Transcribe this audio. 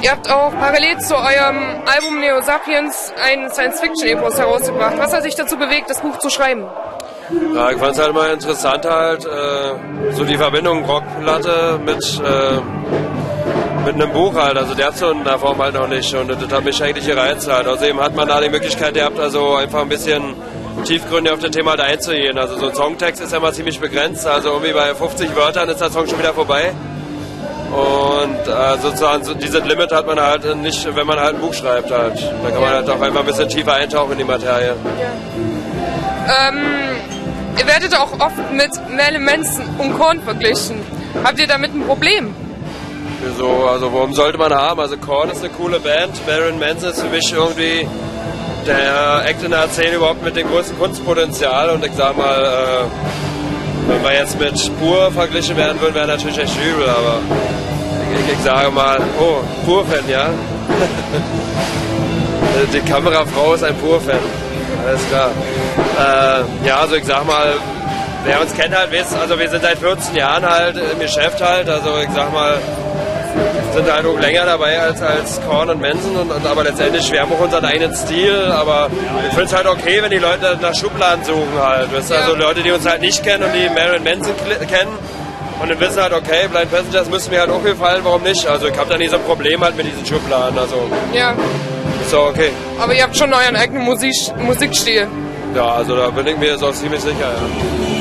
Ihr habt auch parallel zu eurem Album Neo Sapiens ein Science-Fiction-Epos herausgebracht. Was hat sich dazu bewegt, das Buch zu schreiben? Ja, ich fand es halt immer interessant halt, so die Verbindung Rockplatte mit einem Buch halt, also der hat so in der Form halt noch nicht und das hat mich eigentlich gereizt halt. Außerdem hat man da die Möglichkeit gehabt, also einfach ein bisschen tiefgründig auf das Thema halt einzugehen. Also so ein Songtext ist ja mal ziemlich begrenzt, also irgendwie bei 50 Wörtern ist der Song schon wieder vorbei. Und sozusagen so dieses Limit hat man halt nicht, wenn man halt ein Buch schreibt halt. Da kann man halt auch einfach ein bisschen tiefer eintauchen in die Materie. Ja. Ihr werdet auch oft mit Marilyn Manson und Korn verglichen. Habt ihr damit ein Problem? Wieso? Also warum sollte man haben? Also Korn ist eine coole Band, Marilyn Manson ist für mich irgendwie der Act in der Szene überhaupt mit dem größten Kunstpotenzial und ich sag mal, wenn wir jetzt mit Pur verglichen werden würden, wäre natürlich echt übel, aber ich sage mal, oh, Pur-Fan, ja? Die Kamerafrau ist ein Pur-Fan, alles klar. Ja, also ich sag mal, wer uns kennt halt, weiß, also wir sind seit 14 Jahren halt im Geschäft halt, also ich sag mal, sind halt auch länger dabei als Korn und Manson, aber letztendlich, wir haben auch unseren eigenen Stil, aber ich finde es halt okay, wenn die Leute nach Schubladen suchen halt, weißt du? Also Leute, die uns halt nicht kennen und die Marilyn Manson kennen und dann wissen halt, okay, Blind Passengers müssen mir halt auch gefallen, warum nicht? Also ich habe da nie so ein Problem halt mit diesen Schubladen, also ja. Ist doch okay. Aber ihr habt schon euren eigenen Musikstil. Ja, also da bin ich mir jetzt auch ziemlich sicher, ja.